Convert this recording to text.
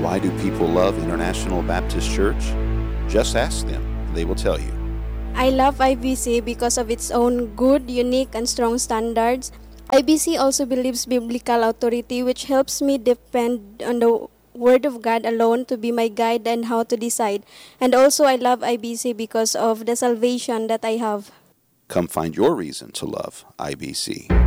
Why do people love International Baptist Church? Just ask them, and they will tell you. I love IBC because of its own good, unique, and strong standards. IBC also believes biblical authority, which helps me depend on the Word of God alone to be my guide and how to decide. And also, I love IBC because of the salvation that I have. Come find your reason to love IBC.